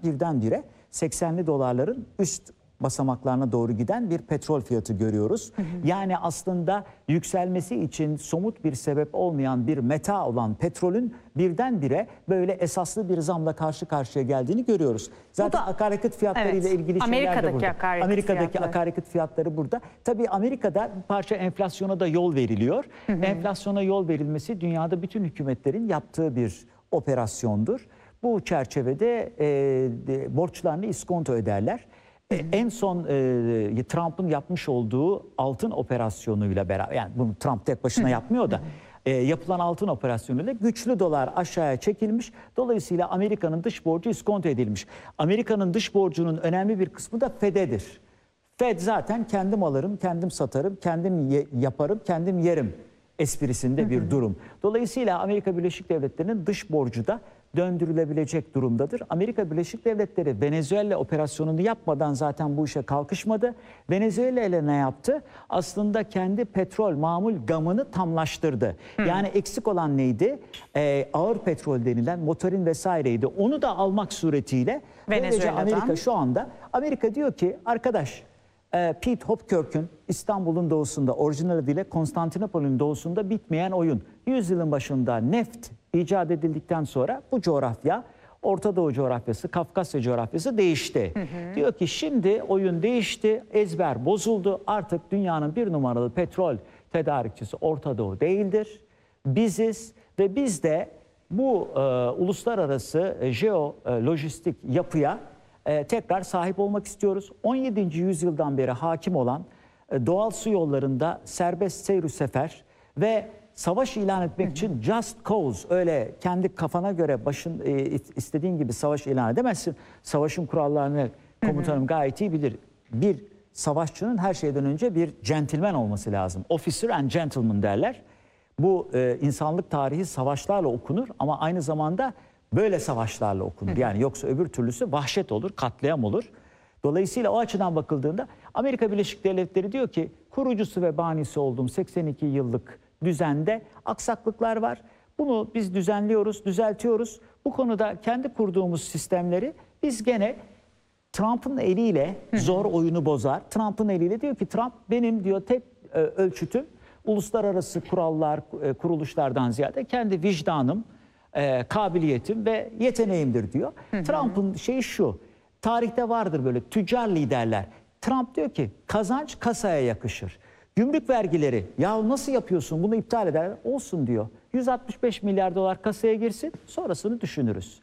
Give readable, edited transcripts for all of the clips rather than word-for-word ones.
birdenbire 80'li dolarların üst basamaklarına doğru giden bir petrol fiyatı görüyoruz. Yani aslında yükselmesi için somut bir sebep olmayan bir meta olan petrolün birdenbire böyle esaslı bir zamla karşı karşıya geldiğini görüyoruz. Zaten akaryakıt fiyatları ile ilgili şeyler de burada. Amerika'daki akaryakıt fiyatları burada. Tabii Amerika'da bir parça enflasyona da yol veriliyor. Enflasyona yol verilmesi dünyada bütün hükümetlerin yaptığı bir operasyondur. Bu çerçevede borçlarını iskonto ederler. En son Trump'ın yapmış olduğu altın operasyonuyla beraber, yani bunu Trump tek başına yapmıyor da yapılan altın operasyonuyla güçlü dolar aşağıya çekilmiş. Dolayısıyla Amerika'nın dış borcu iskonto edilmiş. Amerika'nın dış borcunun önemli bir kısmı da Fed'edir. Fed zaten kendim alırım, kendim satarım, kendim yaparım, kendim yerim esprisinde bir durum. Dolayısıyla Amerika Birleşik Devletleri'nin dış borcu da döndürülebilecek durumdadır. Amerika Birleşik Devletleri Venezuela operasyonunu yapmadan zaten bu işe kalkışmadı. Venezuela ile ne yaptı? Aslında kendi petrol mamul gamını tamlaştırdı. Yani eksik olan neydi? Ağır petrol denilen motorin vesaireydi. Onu da almak suretiyle böylece Amerika şu anda diyor ki arkadaş, Pete Hopkirk'ün İstanbul'un doğusunda, orijinal adıyla Konstantinopol'ün doğusunda bitmeyen oyun. Yüzyılın başında neft icat edildikten sonra bu coğrafya, Orta Doğu coğrafyası, Kafkasya coğrafyası değişti. Diyor ki şimdi oyun değişti, ezber bozuldu. Artık dünyanın bir numaralı petrol tedarikçisi Orta Doğu değildir. Biziz ve biz de bu uluslararası jeolojistik yapıya tekrar sahip olmak istiyoruz. 17. yüzyıldan beri hakim olan doğal su yollarında serbest seyr-ü sefer ve savaş ilan etmek için just cause, öyle kendi kafana göre istediğin gibi savaş ilan edemezsin. Savaşın kurallarını komutanım gayet iyi bilir. Bir savaşçının her şeyden önce bir gentleman olması lazım. Officer and gentleman derler. Bu insanlık tarihi savaşlarla okunur ama aynı zamanda böyle savaşlarla okunur. Yani yoksa öbür türlüsü vahşet olur, katliam olur. Dolayısıyla o açıdan bakıldığında Amerika Birleşik Devletleri diyor ki kurucusu ve banisi olduğum 82 yıllık düzende aksaklıklar var. Bunu biz düzenliyoruz, düzeltiyoruz. Bu konuda kendi kurduğumuz sistemleri biz gene Trump'ın eliyle zor oyunu bozar. Trump'ın eliyle diyor ki benim diyor tek ölçütüm uluslararası kurallar, kuruluşlardan ziyade kendi vicdanım, kabiliyetim ve yeteneğimdir diyor. Trump'ın şeyi şu, tarihte vardır böyle tüccar liderler. Trump diyor ki kazanç kasaya yakışır. Gümrük vergileri ya nasıl yapıyorsun bunu iptal eder olsun diyor. 165 milyar dolar kasaya girsin sonrasını düşünürüz.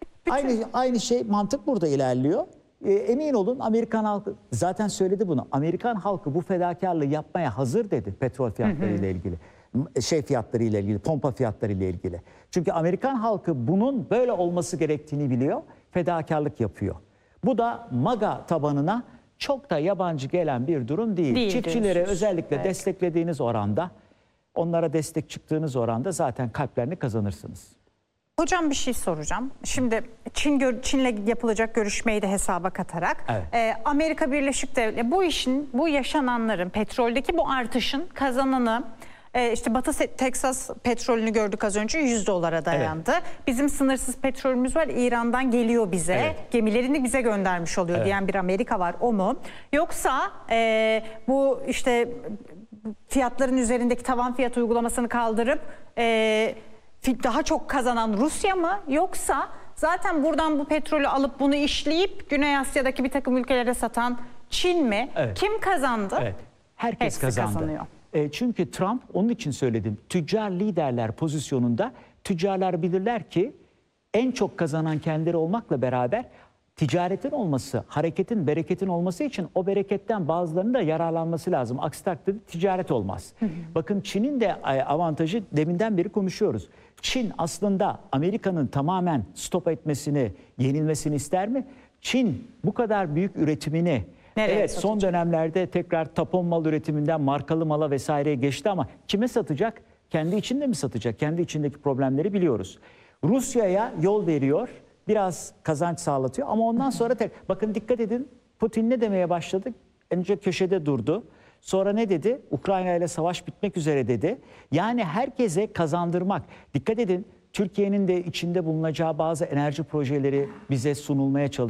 Aynı şey mantık burada ilerliyor. Emin olun Amerikan halkı zaten söyledi bunu. Amerikan halkı bu fedakarlığı yapmaya hazır dedi petrol fiyatları ile ilgili. Fiyatları ile ilgili, pompa fiyatları ile ilgili. Çünkü Amerikan halkı bunun böyle olması gerektiğini biliyor, fedakarlık yapıyor. Bu da MAGA tabanına çok da yabancı gelen bir durum değil. Çiftçileri özellikle desteklediğiniz oranda, onlara destek çıktığınız oranda zaten kalplerini kazanırsınız. Hocam bir şey soracağım. Şimdi Çin'le yapılacak görüşmeyi de hesaba katarak Amerika Birleşik Devletleri bu yaşananların, petroldeki bu artışın kazananı, işte Batı Teksas petrolünü gördük az önce, $100 dayandı. Bizim sınırsız petrolümüz var, İran'dan geliyor bize. Gemilerini bize göndermiş oluyor diyen bir Amerika var, o mu? Yoksa bu işte fiyatların üzerindeki tavan fiyat uygulamasını kaldırıp daha çok kazanan Rusya mı? Yoksa zaten buradan bu petrolü alıp bunu işleyip Güney Asya'daki bir takım ülkelere satan Çin mi? Kim kazandı? Herkes kazandı. Çünkü Trump, onun için söyledim, tüccar liderler pozisyonunda tüccarlar bilirler ki en çok kazanan kendileri olmakla beraber ticaretin olması, hareketin, bereketin olması için o bereketten bazılarının da yararlanması lazım. Aksi takdirde ticaret olmaz. Bakın Çin'in de avantajı, deminden beri konuşuyoruz. Çin aslında Amerika'nın tamamen stop etmesini, yenilmesini ister mi? Çin bu kadar büyük üretimini son dönemlerde tekrar tapon mal üretiminden markalı mala vesaireye geçti ama kime satacak? Kendi içinde mi satacak? Kendi içindeki problemleri biliyoruz. Rusya'ya yol veriyor, biraz kazanç sağlatıyor ama ondan sonra bakın dikkat edin, Putin ne demeye başladı? Önce köşede durdu. Sonra ne dedi? Ukrayna ile savaş bitmek üzere dedi. Yani herkese kazandırmak. Dikkat edin, Türkiye'nin de içinde bulunacağı bazı enerji projeleri bize sunulmaya çalışıyor.